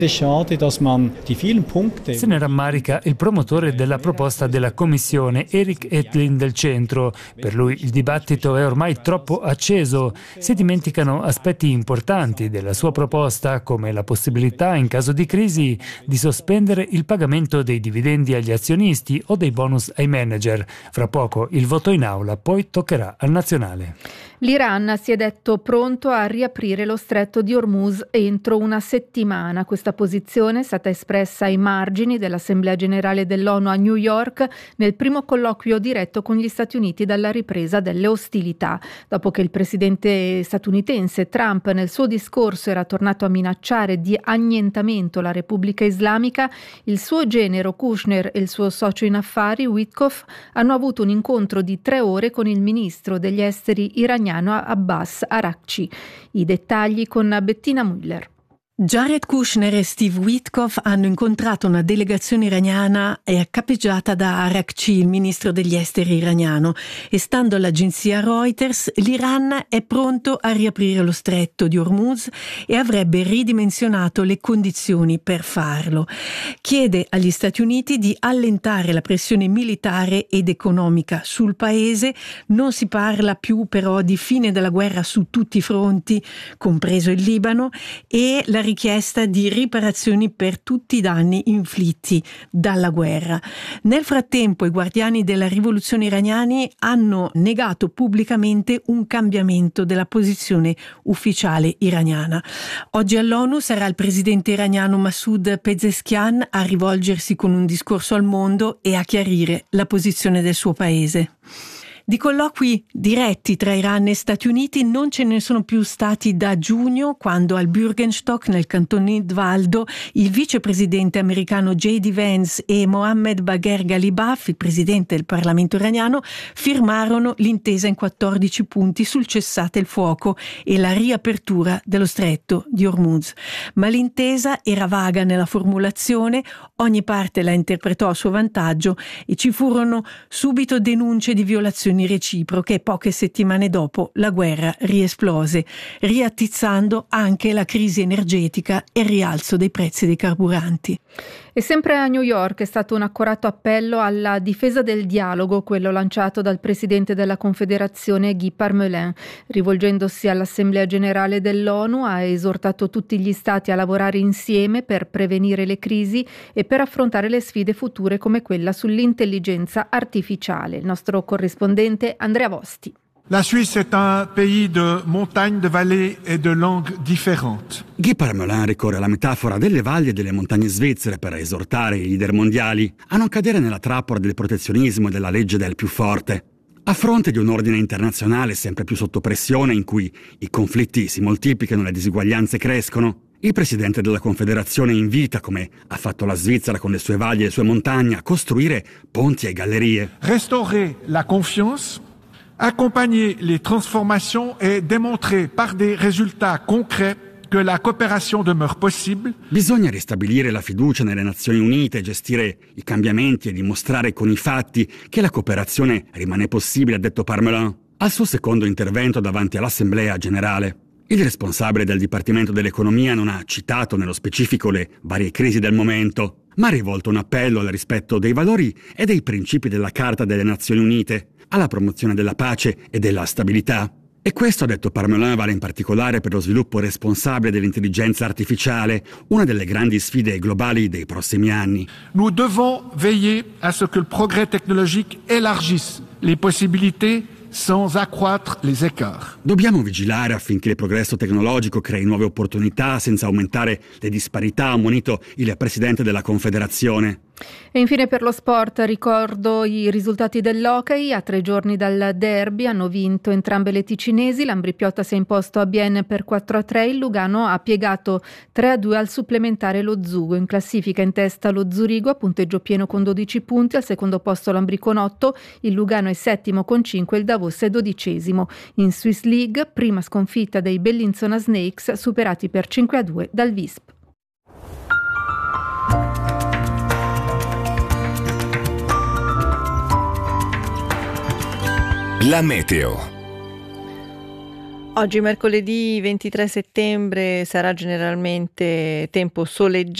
Se ne rammarica il promotore della proposta della Commissione, Eric Etlin del Centro. Per lui il dibattito è ormai troppo acceso. Si dimenticano aspetti importanti della sua proposta, come la possibilità, in caso di crisi, di sospendere il pagamento dei dividendi agli azionisti o dei bonus ai manager. Fra poco il voto in aula, poi toccherà al nazionale. L'Iran si è detto pronto a riaprire lo stretto di Hormuz entro una settimana. Questa posizione è stata espressa ai margini dell'Assemblea Generale dell'ONU a New York nel primo colloquio diretto con gli Stati Uniti dalla ripresa delle ostilità. Dopo che il presidente statunitense Trump nel suo discorso era tornato a minacciare di annientamento la Repubblica Islamica, il suo genero Kushner e il suo socio in affari Witkoff hanno avuto un incontro di 3 ore con il ministro degli esteri iraniano Abbas Araghchi. I dettagli con Bettina Müller. Jared Kushner e Steve Witkoff hanno incontrato una delegazione iraniana cappeggiata da Araghchi, il ministro degli esteri iraniano, e stando all'agenzia Reuters l'Iran è pronto a riaprire lo stretto di Hormuz e avrebbe ridimensionato le condizioni per farlo. Chiede agli Stati Uniti di allentare la pressione militare ed economica sul paese. Non si parla più però di fine della guerra su tutti i fronti, compreso il Libano, e la richiesta di riparazioni per tutti i danni inflitti dalla guerra. Nel frattempo i guardiani della rivoluzione iraniani hanno negato pubblicamente un cambiamento della posizione ufficiale iraniana. Oggi all'ONU sarà il presidente iraniano Masoud Pezeshkian a rivolgersi con un discorso al mondo e a chiarire la posizione del suo paese. Di colloqui diretti tra Iran e Stati Uniti non ce ne sono più stati da giugno, quando al Bürgenstock, nel cantone Nidwaldo, il vicepresidente americano J.D. Vance e Mohammed Bagher Ghalibaf, il presidente del Parlamento iraniano, firmarono l'intesa in 14 punti sul cessate il fuoco e la riapertura dello stretto di Hormuz. Ma l'intesa era vaga nella formulazione, ogni parte la interpretò a suo vantaggio e ci furono subito denunce di violazioni reciproche e poche settimane dopo la guerra riesplose, riattizzando anche la crisi energetica e il rialzo dei prezzi dei carburanti. E sempre a New York è stato un accorato appello alla difesa del dialogo, quello lanciato dal presidente della Confederazione Guy Parmelin. Rivolgendosi all'Assemblea Generale dell'ONU, ha esortato tutti gli stati a lavorare insieme per prevenire le crisi e per affrontare le sfide future come quella sull'intelligenza artificiale. Il nostro corrispondente Andrea Vosti. La Suisse est un pays de montagnes, de vallées et de langues différentes. Guy Parmelin ricorre alla metafora delle valli e delle montagne svizzere per esortare i leader mondiali a non cadere nella trappola del protezionismo e della legge del più forte. A fronte di un ordine internazionale sempre più sotto pressione, in cui i conflitti si moltiplicano e le disuguaglianze crescono, il presidente della Confederazione invita, come ha fatto la Svizzera con le sue valli e le sue montagne, a costruire ponti e gallerie. Restaurer la confiance, accompagner les transformations et démontrer par des résultats concrets que la coopération demeure possible. Bisogna ristabilire la fiducia nelle Nazioni Unite, gestire i cambiamenti e dimostrare con i fatti che la cooperazione rimane possibile, ha detto Parmelin al suo secondo intervento davanti all'Assemblea Generale. Il responsabile del Dipartimento dell'Economia non ha citato nello specifico le varie crisi del momento, ma ha rivolto un appello al rispetto dei valori e dei principi della Carta delle Nazioni Unite, alla promozione della pace e della stabilità. E questo, ha detto Parmelin, vale in particolare per lo sviluppo responsabile dell'intelligenza artificiale, una delle grandi sfide globali dei prossimi anni. Nous devons veiller à ce que le progrès technologique élargisse les possibilités sans accroître les écarts. Dobbiamo vigilare affinché il progresso tecnologico crei nuove opportunità senza aumentare le disparità, ha ammonito il presidente della Confederazione. E infine per lo sport ricordo i risultati dell'hockey. A 3 giorni dal derby hanno vinto entrambe le ticinesi, l'Ambrì-Piotta si è imposto a Bienne per 4-3, il Lugano ha piegato 3-2 al supplementare lo Zugo. In classifica in testa lo Zurigo a punteggio pieno con 12 punti, al secondo posto l'Ambrì con 8, il Lugano è settimo con 5, il Davos è 12°. In Swiss League prima sconfitta dei Bellinzona Snakes superati per 5-2 dal Visp. La meteo. Oggi mercoledì 23 settembre sarà generalmente tempo soleggiato.